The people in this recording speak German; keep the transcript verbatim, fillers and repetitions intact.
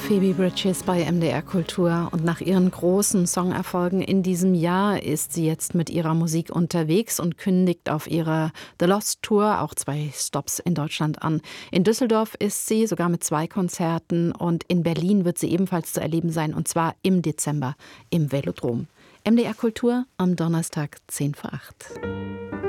Phoebe Bridgers bei M D R Kultur. Und nach ihren großen Songerfolgen in diesem Jahr ist sie jetzt mit ihrer Musik unterwegs und kündigt auf ihrer The Lost Tour auch zwei Stops in Deutschland an. In Düsseldorf ist sie sogar mit zwei Konzerten und in Berlin wird sie ebenfalls zu erleben sein, und zwar im Dezember im Velodrom. M D R Kultur am Donnerstag zehn vor acht.